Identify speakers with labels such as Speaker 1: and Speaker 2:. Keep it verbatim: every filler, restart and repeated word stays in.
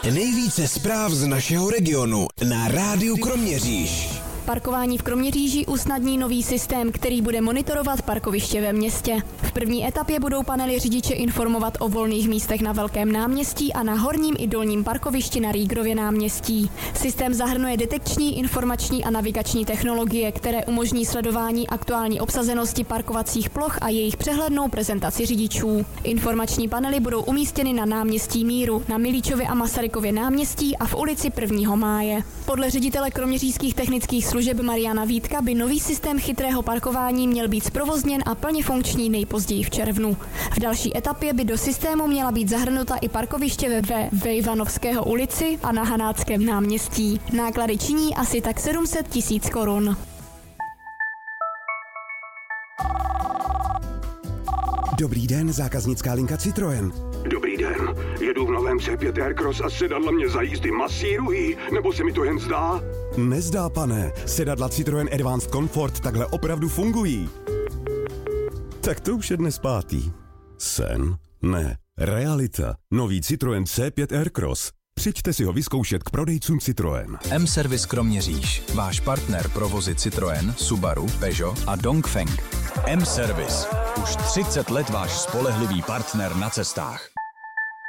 Speaker 1: Nejvíce zpráv z našeho regionu na Rádiu Kroměříž.
Speaker 2: Parkování v Kroměříži usnadní nový systém, který bude monitorovat parkoviště ve městě. V první etapě budou panely řidiče informovat o volných místech na Velkém náměstí a na horním i dolním parkovišti na Rýgrově náměstí. Systém zahrnuje detekční, informační a navigační technologie, které umožní sledování aktuální obsazenosti parkovacích ploch a jejich přehlednou prezentaci řidičů. Informační panely budou umístěny na náměstí Míru, na Milíčově a Masarykově náměstí a v ulici prvního máje. Podle ředitele kroměřížských technických služeb Mariana Vítka by nový systém chytrého parkování měl být zprovozněn a plně funkční nejpozději v červnu. V další etapě by do systému měla být zahrnuta i parkoviště ve Vejvanovského ulici a na Hanáckém náměstí. Náklady činí asi tak sedm set tisíc korun.
Speaker 3: Dobrý den, zákaznická linka Citroën.
Speaker 4: Dobrý den, jedu v novém C pět Aircross a sedadla mě za jízdy masírují, nebo se mi to jen zdá?
Speaker 3: Nezdá, pane, sedadla Citroën Advanced Comfort takhle opravdu fungují. Tak to už je dnes pátý. Sen? Ne, realita. Nový Citroën C pět Aircross. Přijďte si ho vyzkoušet k prodejcům Citroën.
Speaker 5: M-Service Kroměříž, váš partner pro vozy Citroën, Subaru, Peugeot a Dongfeng. M-Service, už třicet let váš spolehlivý partner na cestách.